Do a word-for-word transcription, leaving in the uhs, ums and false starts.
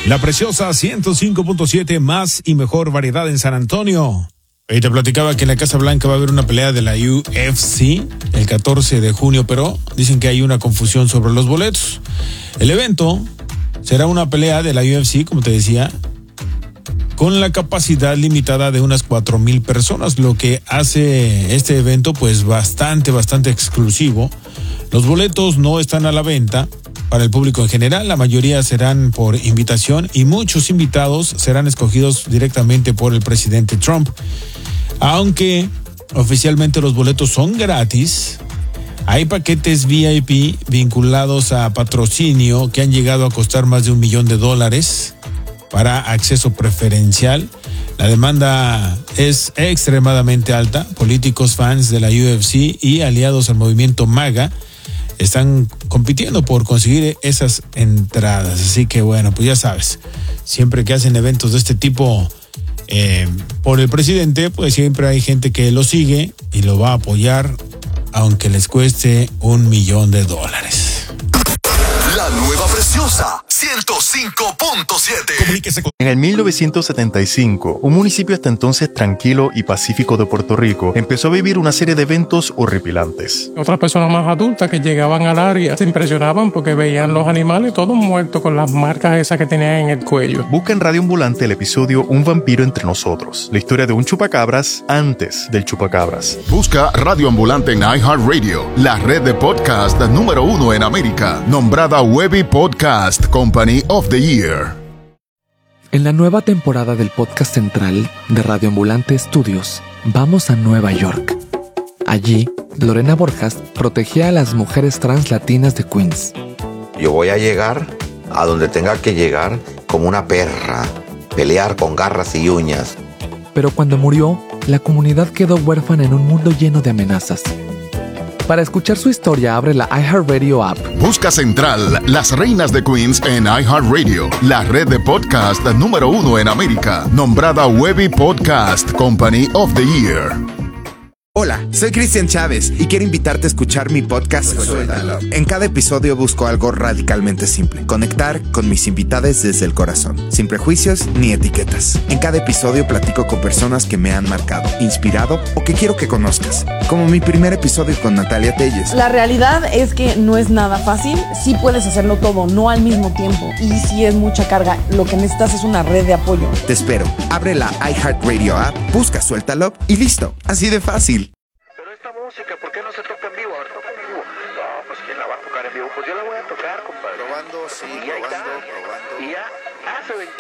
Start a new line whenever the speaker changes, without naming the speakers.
La Preciosa ciento cinco punto siete, más y mejor variedad en San Antonio. Y te platicaba que en la Casa Blanca va a haber una pelea de la U F C el catorce de junio, pero dicen que hay una confusión sobre los boletos. El evento será una pelea de la U F C, como te decía, con la capacidad limitada de unas cuatro mil personas, lo que hace este evento pues bastante, bastante exclusivo. Los boletos no están a la venta para el público en general, la mayoría serán por invitación y muchos invitados serán escogidos directamente por el presidente Trump. Aunque oficialmente los boletos son gratis, hay paquetes V I P vinculados a patrocinio que han llegado a costar más de un millón de dólares para acceso preferencial. La demanda es extremadamente alta. Políticos, fans de la U F C y aliados al movimiento MAGA están compitiendo por conseguir esas entradas. Así que bueno, pues ya sabes, siempre que hacen eventos de este tipo eh, por el presidente, pues siempre hay gente que lo sigue y lo va a apoyar, aunque les cueste un millón de dólares.
La nueva Preciosa ciento cinco punto siete.
En el mil novecientos setenta y cinco, un municipio hasta entonces tranquilo y pacífico de Puerto Rico empezó a vivir una serie de eventos horripilantes.
Otras personas más adultas que llegaban al área se impresionaban porque veían los animales todos muertos con las marcas esas que tenían en el cuello.
Busca en Radio Ambulante el episodio Un vampiro entre nosotros, la historia de un chupacabras antes del chupacabras.
Busca Radio Ambulante en iHeartRadio, la red de podcast número uno en América, nombrada Webby Podcast Company of the Year.
En la nueva temporada del podcast central de Radio Ambulante Studios, vamos a Nueva York. Allí, Lorena Borjas protegía a las mujeres trans latinas de Queens.
Yo voy a llegar a donde tenga que llegar como una perra, pelear con garras y uñas.
Pero cuando murió, la comunidad quedó huérfana en un mundo lleno de amenazas. Para escuchar su historia, abre la iHeartRadio app.
Busca Central, Las Reinas de Queens en iHeartRadio, la red de podcast número uno en América, nombrada Webby Podcast Company of the Year.
Hola, soy Cristian Chávez y quiero invitarte a escuchar mi podcast Suéltalo. En cada episodio busco algo radicalmente simple: conectar con mis invitados desde el corazón, sin prejuicios ni etiquetas. En cada episodio platico con personas que me han marcado, inspirado o que quiero que conozcas, como mi primer episodio con Natalia Telles.
La realidad es que no es nada fácil. Sí puedes hacerlo todo, no al mismo tiempo, y sí es mucha carga. Lo que necesitas es una red de apoyo.
Te espero. Abre la iHeartRadio app, busca Suéltalo y listo. Así de fácil.
Música, ¿por qué no se toca en vivo? Ahora toca en vivo. No, pues ¿quién la va a tocar en vivo? Pues yo la voy a tocar, compadre.
Probando, sí,
y
probando,
está.
probando.
Y ya hace veinte